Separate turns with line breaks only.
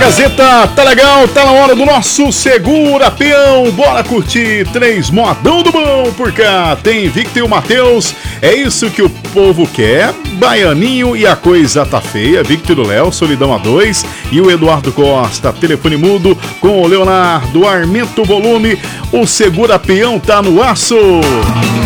Gazeta, tá legal, tá na hora do nosso Segura Peão. Bora curtir 3 modão do bom por cá. Tem Victor e o Matheus, é isso que o povo quer. Baianinho e a coisa tá feia. Victor do Léo, Solidão a 2 e o Eduardo Costa. Telefone mudo com o Leonardo. Aumenta o volume, o Segura Peão tá no aço.